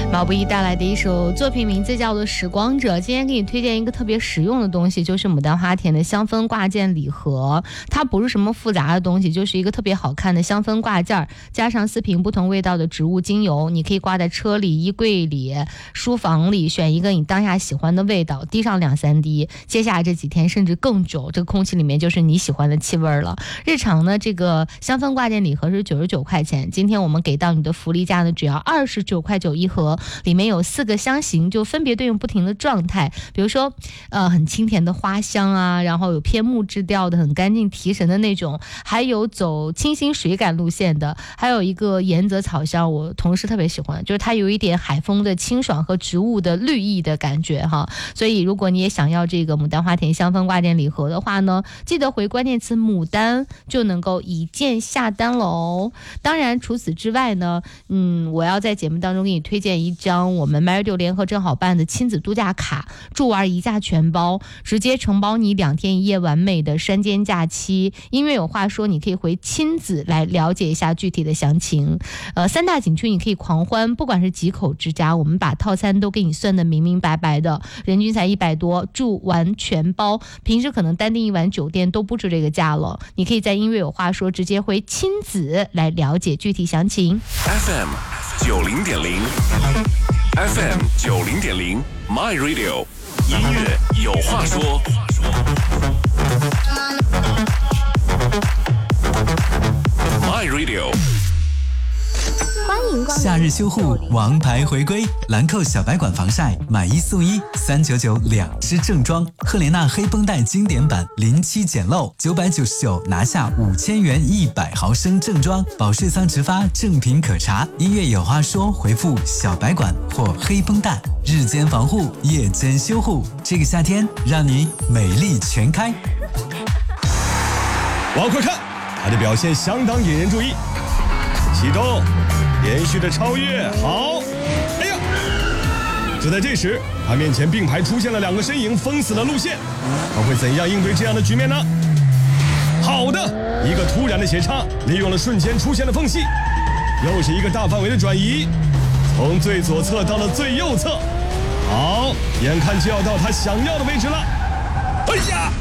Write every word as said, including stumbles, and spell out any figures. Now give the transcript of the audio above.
毛不易带来的一首作品名字叫做《时光者》。今天给你推荐一个特别实用的东西，就是牡丹花田的香氛挂件礼盒。它不是什么复杂的东西，就是一个特别好看的香氛挂件，加上四瓶不同味道的植物精油，你可以挂在车里、衣柜里、书房里，选一个你当下喜欢的味道，滴上两三滴，接下来这几天甚至更久，这个空气里面就是你喜欢的气味了。日常呢，这个香氛挂件礼盒是九十九块钱，今天我们给到你的福利价呢，只要二十九块九一盒，里面有四个香型，就分别对应不停的状态，比如说呃很清甜的花香啊，然后有偏木质调的很干净提神的那种，还有走清新水感路线的，还有一个盐泽草香，我同事特别喜欢，就是它有一点海风的清爽和植物的绿意的感觉哈。所以如果你也想要这个牡丹花田香氛挂件礼盒的话呢，记得回关键词牡丹就能够一键下单喽。当然除此之外呢，嗯，我要在节目当中给你推荐一张我们 MyRadio 联合正好办的亲子度假卡，住玩一价全包，直接承包你两天一夜完美的山间假期。音乐有话说，你可以回亲子来了解一下具体的详情。呃，三大景区你可以狂欢，不管是几口之家，我们把套餐都给你算得明明白白的，人均才一百多，住完全包，平时可能单订一晚酒店都不止这个价了。你可以在音乐有话说直接回亲子来了解具体详情。 F M 九零点零 F M 九零点零 My Radio 音乐有话说。My Radio 欢迎光临夏日修护王牌回归，兰蔻小白管防晒买一送一，三九九两支正装，赫莲娜黑绷带经典版零七简陋九百九十九拿下五千元一百毫升正装，保税仓直发正品可查。音乐有话说，回复小白管或黑绷带，日间防护，夜间修护，这个夏天让你美丽全开。 往快看，他的表现相当引人注意。启动，连续的超越，好！哎呀！就在这时，他面前并排出现了两个身影，封死了路线。他会怎样应对这样的局面呢？好的，一个突然的斜插，利用了瞬间出现的缝隙，又是一个大范围的转移，从最左侧到了最右侧。好，眼看就要到他想要的位置了。哎呀！